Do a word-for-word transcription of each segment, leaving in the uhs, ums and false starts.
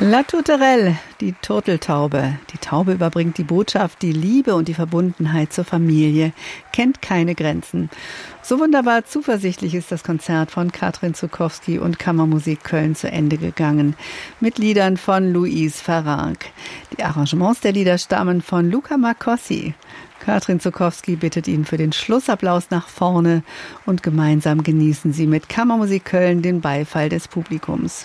La Tourterelle, die Turteltaube. Die Taube überbringt die Botschaft, die Liebe und die Verbundenheit zur Familie kennt keine Grenzen. So wunderbar zuversichtlich ist das Konzert von Katrin Zuchowski und Kammermusik Köln zu Ende gegangen. Mit Liedern von Louise Farrenc. Die Arrangements der Lieder stammen von Luca Marcossi. Katrin Zuchowski bittet ihn für den Schlussapplaus nach vorne und gemeinsam genießen sie mit Kammermusik Köln den Beifall des Publikums.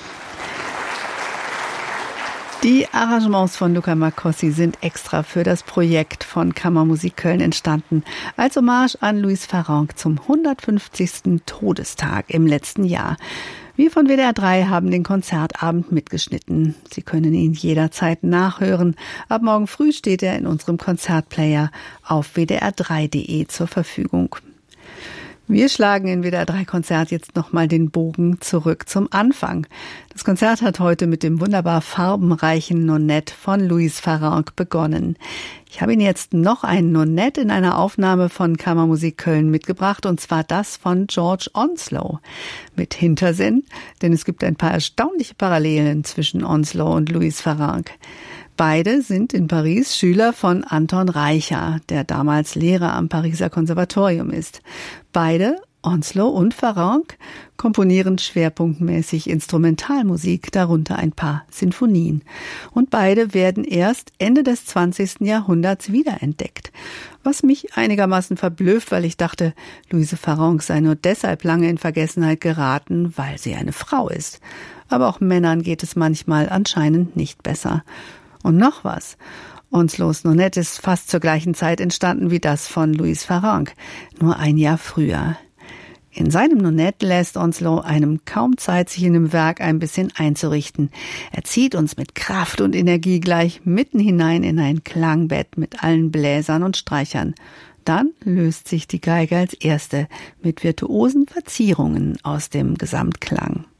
Die Arrangements von Luca Marcossi sind extra für das Projekt von Kammermusik Köln entstanden, als Hommage an Louise Farrenc zum hundertfünfzigsten Todestag im letzten Jahr. Wir von W D R drei haben den Konzertabend mitgeschnitten. Sie können ihn jederzeit nachhören. Ab morgen früh steht er in unserem Konzertplayer auf w d r drei punkt d e zur Verfügung. Wir schlagen in W D R drei Konzert jetzt nochmal den Bogen zurück zum Anfang. Das Konzert hat heute mit dem wunderbar farbenreichen Nonette von Louise Farrenc begonnen. Ich habe Ihnen jetzt noch ein Nonette in einer Aufnahme von Kammermusik Köln mitgebracht, und zwar das von George Onslow. Mit Hintersinn, denn es gibt ein paar erstaunliche Parallelen zwischen Onslow und Louise Farrenc. Beide sind in Paris Schüler von Anton Reicha, der damals Lehrer am Pariser Konservatorium ist. Beide, Onslow und Farrenc, komponieren schwerpunktmäßig Instrumentalmusik, darunter ein paar Sinfonien. Und beide werden erst Ende des zwanzigsten Jahrhunderts wiederentdeckt. Was mich einigermaßen verblüfft, weil ich dachte, Louise Farrenc sei nur deshalb lange in Vergessenheit geraten, weil sie eine Frau ist. Aber auch Männern geht es manchmal anscheinend nicht besser. Und noch was. Onslows Nonette ist fast zur gleichen Zeit entstanden wie das von Louise Farrenc, nur ein Jahr früher. In seinem Nonette lässt Onslow einem kaum Zeit, sich in dem Werk ein bisschen einzurichten. Er zieht uns mit Kraft und Energie gleich mitten hinein in ein Klangbett mit allen Bläsern und Streichern. Dann löst sich die Geige als erste mit virtuosen Verzierungen aus dem Gesamtklang.